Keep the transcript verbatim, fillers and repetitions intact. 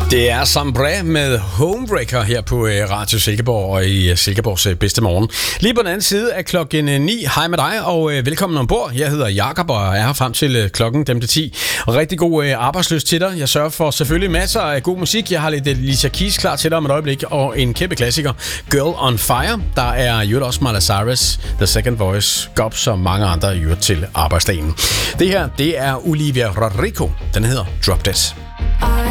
Det er Sambre med Homebreaker her på Radio Silkeborg og i Silkeborgs bedste morgen. Lige på den anden side af klokken ni. Hej med dig og velkommen ombord. Jeg hedder Jakob og er her frem til klokken dem til ti. Og rigtig god arbejdsløst til dig. Jeg sørger for selvfølgelig masser af god musik. Jeg har lidt Alicia Keys klar til dig om et øjeblik. Og en kæmpe klassiker, Girl on Fire. Der er jo også Miley Cyrus, The Second Voice, Gops og mange andre jo til arbejdsdagen. Det her, det er Olivia Rodrigo. Den hedder Drop Dead.